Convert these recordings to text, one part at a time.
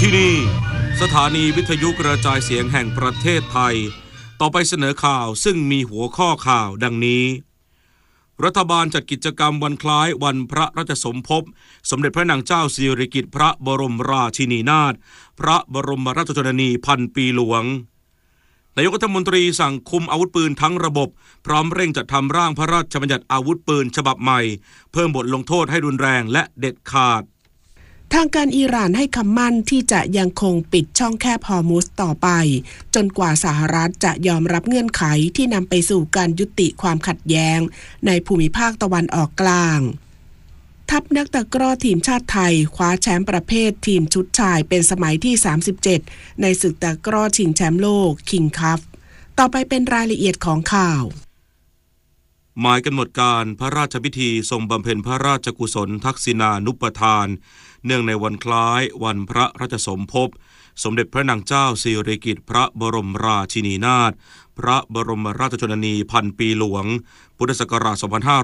ที่นี่สถานีวิทยุกระจายเสียงแห่งประเทศไทยต่อไปเสนอข่าวซึ่งมีหัวข้อข่าวดังนี้รัฐบาลจัดกิจกรรมวันคล้ายวันพระราชสมภพสมเด็จพระนางเจ้าสิริกิติ์พระบรมราชินีนาถพระบรมราชชนนีพันปีหลวงนายกรัฐมนตรีสั่งคุมอาวุธปืนทั้งระบบพร้อมเร่งจัดทำร่างพระราชบัญญัติอาวุธปืนฉบับใหม่เพิ่มบทลงโทษให้รุนแรงและเด็ดขาดทางการอิหร่านให้คำมั่นที่จะยังคงปิดช่องแคบฮอร์มุซต่อไปจนกว่าสหรัฐจะยอมรับเงื่อนไขที่นำไปสู่การยุติความขัดแย้งในภูมิภาคตะวันออกกลางทัพนักตะกร้อทีมชาติไทยคว้าแชมป์ประเภททีมชุดชายเป็นสมัยที่37ในศึกตะกร้อชิงแชมป์โลกคิงคัพต่อไปเป็นรายละเอียดของข่าวหมายกำหนดการพระราชพิธีทรงบำเพ็ญพระราชกุศลทักษิณานุปทานเนื่องในวันคล้ายวันพระราชสมภพสมเด็จพระนางเจ้าสิริกิติ์พระบรมราชินีนาถพระบรมราชชนนีพันปีหลวงพุทธศักราช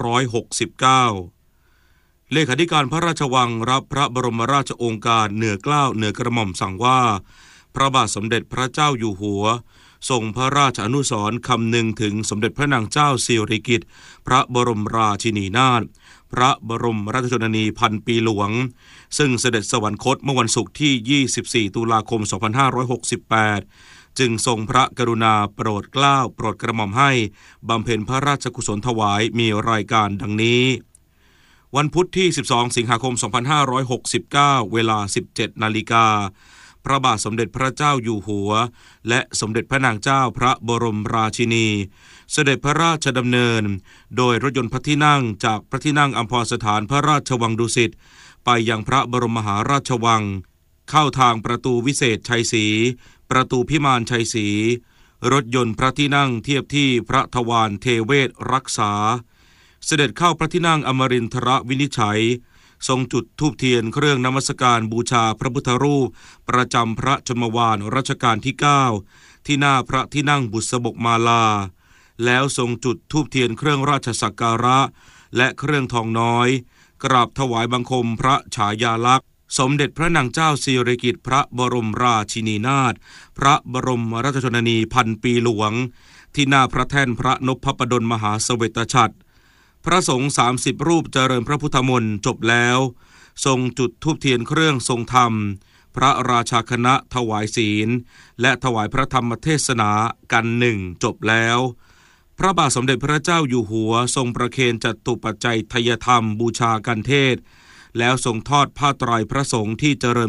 2569เลขาธิการพระราชวังรับพระบรมราชโองการเหนือเกล้าเหนือกระหม่อมสั่งว่าพระบาทสมเด็จพระเจ้าอยู่หัวทรงพระราชอนุสรณ์คำนึงถึงสมเด็จพระนางเจ้าสิริกิติ์พระบรมราชินีนาถพระบรมราชชนนีพันปีหลวงซึ่งเสด็จสวรรคตเมื่อวันศุกร์ที่24ตุลาคม2568จึงทรงพระกรุณาโปรดเกล้าโปรดกระหม่อมให้บำเพ็ญพระราชกุศลถวายมีรายการดังนี้วันพุธที่12สิงหาคม2569เวลา 17 นาฬิกาพระบาทสมเด็จพระเจ้าอยู่หัวและสมเด็จพระนางเจ้าพระบรมราชินีเสด็จพระราชดำเนินโดยรถยนต์พระที่นั่งจากพระที่นั่งอัมพรสถานพระราชวังดุสิตไปยังพระบรมมหาราชวังเข้าทางประตูวิเศษชัยศรีประตูพิมานชัยศรีรถยนต์พระที่นั่งเทียบที่พระทวารเทเวศรักษาเสด็จเข้าพระที่นั่งอมรินทรวินิจฉัยทรงจุดธูปเทียนเครื่องนมัสการบูชาพระพุทธรูปประจำพระชนมวาลรัชกาลที่9ที่หน้าพระที่นั่งบุษบกมาลาแล้วทรงจุดธูปเทียนเครื่องราชสักการะและเครื่องทองน้อยกราบถวายบังคมพระฉายาลักษณ์สมเด็จพระนางเจ้าสิริกิติ์พระบรมราชินีนาถพระบรมราชชนนีพันปีหลวงที่หน้าพระแท่นพระนพพดลมหาเสวตฉัตรพระสงฆ์30รูปเจริญพระพุทธมนต์จบแล้วทรงจุดธูปเทียนเครื่องทรงธรรมพระราชาคณะถวายศีลและถวายพระธรรมเทศนากันหนึ่งจบแล้วพระบาทสมเด็จพระเจ้าอยู่หัวทรงประเคนจตุปัจจัยทยธรรมบูชากันเทศแล้วทรงทอดผ้าไตรพระสงฆ์ที่เจริญ